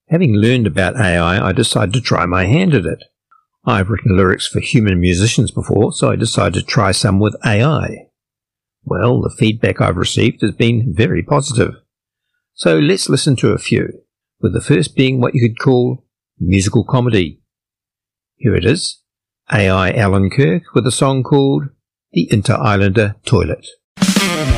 Having learned about AI, I decided to try my hand at it. I've written lyrics for human musicians before, so I decided to try some with AI. Well, the feedback I've received has been very positive. So let's listen to a few, with the first being what you could call musical comedy. Here it is, AI Alan Kirk with a song called The Inter-Islander Toilet.